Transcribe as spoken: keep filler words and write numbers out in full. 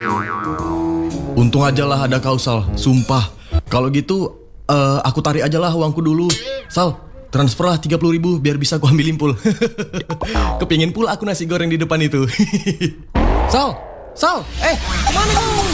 Untung aja lah ada kau, Sal. Sumpah. Kalau gitu, uh, aku tarik aja lah uangku dulu. Sal, transfer lah tiga puluh ribu biar bisa aku ambilin pul. Kepingin pula aku nasi goreng di depan itu. Sal, Sal, eh, kemana kau?